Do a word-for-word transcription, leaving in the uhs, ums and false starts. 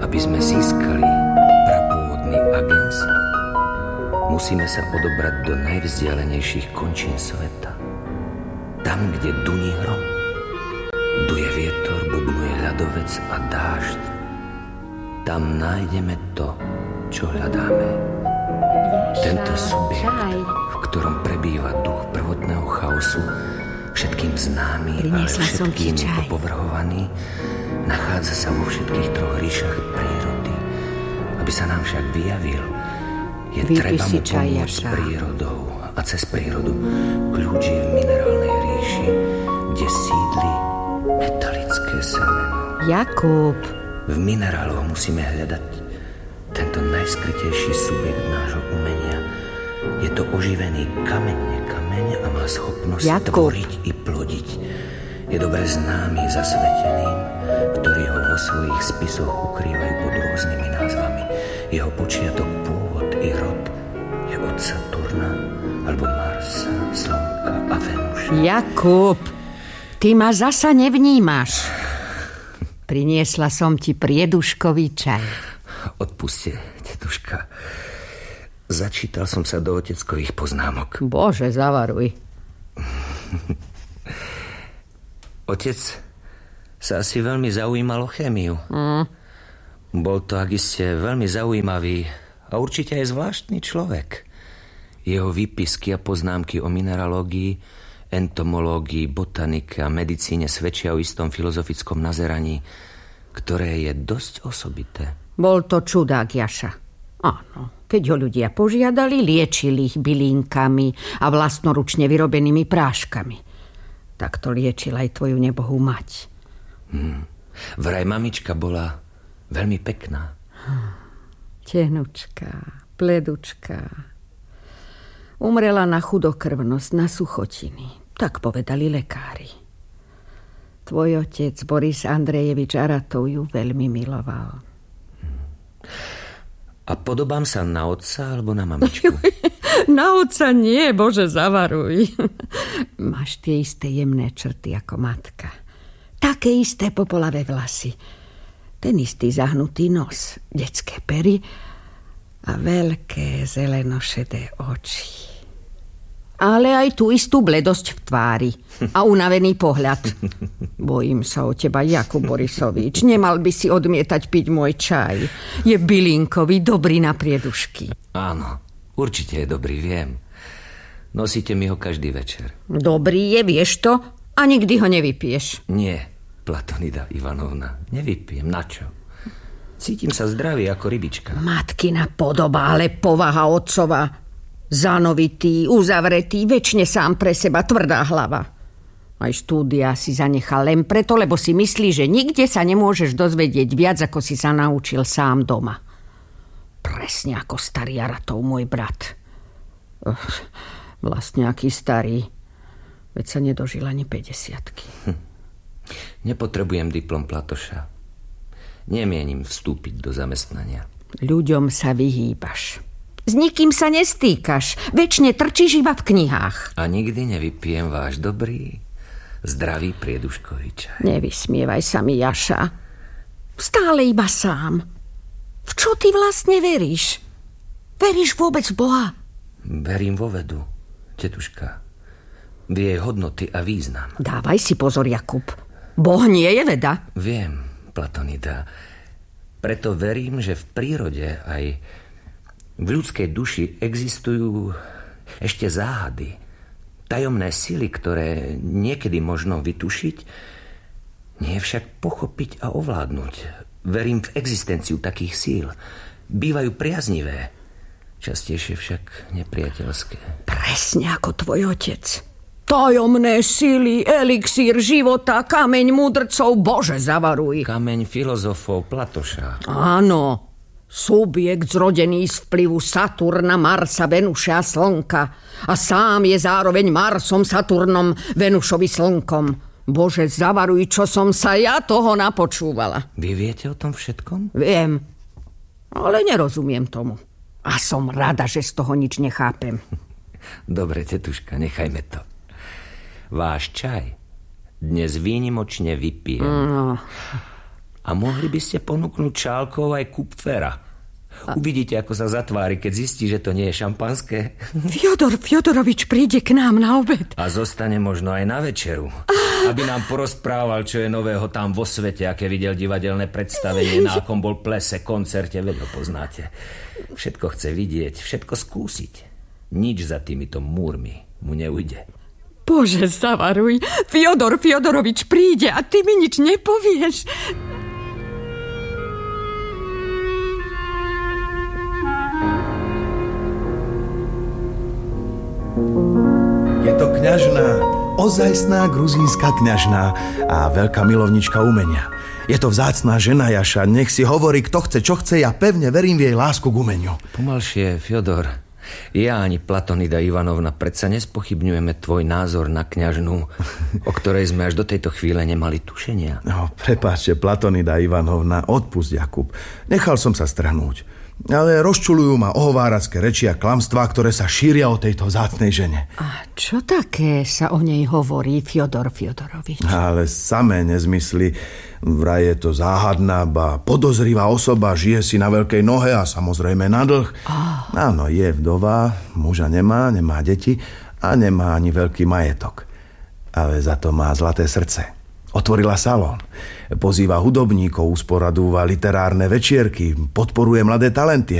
aby sme získali prapôvodný agens, musíme sa odobrať do najvzdialenejších končín sveta. Tam, kde duní hrom, duje vietor, bubnuje ľadovec a dážď. Tam nájdeme to, čo hľadáme. Tento subjekt, v ktorom prebýva duch prvotného chaosu, všetkým známy, ale všetkými opovrhovaný, nachádza sa vo všetkých troch ríšach prírody. Aby sa nám však vyjavil, je Vypí treba mu pomôcť s prírodou a cez prírodu kľúč je v minerálnej ríši, kde sídli metalické semeno. Jakub! V mineráloch musíme hľadať tento najskrytejší subjekt nášho umenia. Je to oživený kameň, nekameň a má schopnosť Jakub. tvoriť i plodiť. Je dobre známy zasveteným, ktorí ho vo svojich spisoch ukrývajú pod rôznymi názvami. Jeho počiatok, pôvod i rod je od Saturna alebo Marsa, Slnka a Venuša. Jakub, ty ma zasa nevnímaš. Priniesla som ti prieduškový čaj. Odpuste, tetuška. Začítal som sa do oteckových poznámok. Bože, zavaruj. Otec sa asi veľmi zaujímal o chémiu. Mm. Bol to, ak iste, veľmi zaujímavý a určite aj zvláštny človek. Jeho výpisky a poznámky o mineralógii, entomológii, botanike a medicíne svedčia o istom filozofickom nazeraní, ktoré je dosť osobité. Bol to čudák, Jaša. Áno, keď ho ľudia požiadali, liečili ich bylinkami a vlastnoručne vyrobenými práškami. Tak to liečil aj tvoju nebohú mať. Hmm. Vraj mamička bola veľmi pekná. Tenučka, pledučka. Umrela na chudokrvnosť, na suchotiny. Tak povedali lekári. Tvoj otec, Boris Andrejevič Aratov, ju veľmi miloval. A podobám sa na otca alebo na mamičku? Na otca nie, Bože, zavaruj. Máš tie isté jemné črty ako matka. Také isté popolavé vlasy. Ten istý zahnutý nos, detské pery a veľké zelenošedé oči. Ale aj tú istú bledosť v tvári a unavený pohľad. Bojím sa o teba, Jakub Borisovič. Nemal by si odmietať piť môj čaj. Je bylinkový, dobrý na priedušky. Áno, určite je dobrý, viem. Nosíte mi ho každý večer. Dobrý je, vieš to? A nikdy ho nevypiješ. Nie, Platonida Ivanovna, nevypijem. Na čo? Cítim sa zdravý ako rybička. Matkina podoba, ale povaha otcova. Zanovitý, uzavretý, večne sám pre seba, tvrdá hlava. Aj štúdia si zanechal len preto, lebo si myslí, že nikde sa nemôžeš dozvedieť viac, ako si sa naučil sám doma. Presne ako starý Aratov, môj brat. Vlastne aký starý. Veď sa nedožil ani päťdesiatky. Hm. Nepotrebujem diplom Platoša. Nemienim vstúpiť do zamestnania. Ľuďom sa vyhýbaš. S nikým sa nestýkaš. Večne trčíš iba v knihách. A nikdy nevypijem váš dobrý, zdravý prieduškový čaj. Nevysmievaj sa mi, Jaša. Stále iba sám. V čo ty vlastne veríš? Veríš vôbec v Boha? Verím vo vedu, tetuška. V jej hodnoty a význam. Dávaj si pozor, Jakub. Boh nie je veda. Viem, Platonida. Preto verím, že v prírode aj v ľudskej duši existujú ešte záhady, tajomné sily, ktoré niekedy možno vytušiť, nie však pochopiť a ovládnuť. Verím v existenciu takých síl. Bývajú priaznivé, častejšie však nepriateľské. Presne ako tvoj otec. Tajomné sily, elixír života, kameň múdrcov, Bože, zavaruj. Kameň filozofov Platoša. Áno. Subjekt zrodený z vplyvu Saturna, Marsa, Venuše a Slnka. A sám je zároveň Marsom, Saturnom, Venušovi Slnkom. Bože, zavaruj, čo som sa ja toho napočúvala. Vy viete o tom všetkom? Viem, ale nerozumiem tomu. A som rada, že z toho nič nechápem. Dobre, tetuška, nechajme to. Váš čaj dnes výnimočne vypijem. No. A mohli by ste ponúknuť Čálkov aj Kupfera. Uvidíte, ako sa zatvári, keď zistí, že to nie je šampanské. Fjodor Fjodorovič príde k nám na obed. A zostane možno aj na večeru. Aby nám porozprával, čo je nového tam vo svete, aké videl divadelné predstavenie, na akom bol plese, koncerte, veď ho poznáte. Všetko chce vidieť, všetko skúsiť. Nič za týmito múrmi mu neujde. Bože, zavaruj. Fjodor Fjodorovič príde a ty mi nič nepovieš. Je to kňažná, ozajstná gruzínska kňažná a veľká milovnička umenia. Je to vzácna žena, Jaša. Nech si hovorí, kto chce, čo chce. Ja pevne verím v jej lásku k umeniu. Pomalšie, Fjodor. Ja ani Platonida Ivanovna predsa nespochybňujeme tvoj názor na kňažnú, o ktorej sme až do tejto chvíle nemali tušenia. No, prepáčte, Platonida Ivanovna, odpusť, Jakub. Nechal som sa strhnúť. Ale rozčulujú ma ohováracké reči a klamstvá, ktoré sa šíria o tejto vzácnej žene. A čo také sa o nej hovorí, Fjodor Fjodorovič? Ale samé nezmysly. Vraj je to záhadná, ba podozrivá osoba, žije si na veľkej nohe a samozrejme na dlh. Oh. Áno, je vdová, muža nemá, nemá deti a nemá ani veľký majetok. Ale za to má zlaté srdce. Otvorila salón, pozýva hudobníkov, usporadúva literárne večierky, podporuje mladé talenty.